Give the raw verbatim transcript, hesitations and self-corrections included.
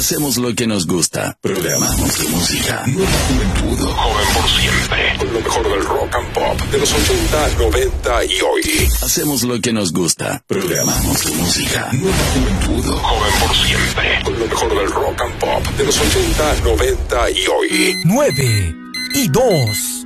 Hacemos lo que nos gusta. Programamos tu música. Nueva juventud. Joven por siempre. Con lo mejor del rock and pop de los ochenta, noventa y hoy. Hacemos lo que nos gusta. Programamos tu música. Nueva juventud. Joven por siempre. Con lo mejor del rock and pop de los ochenta, noventa y hoy. nueve y dos.